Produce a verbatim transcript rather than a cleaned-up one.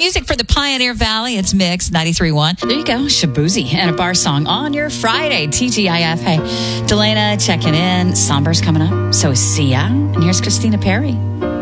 music for the Pioneer Valley. It's Mix ninety-three point one. There you go. Shabuzi and a bar song on your Friday. T G I F. Hey, Delana checking in. Somber's coming up. So is Sia. And here's Christina Perry.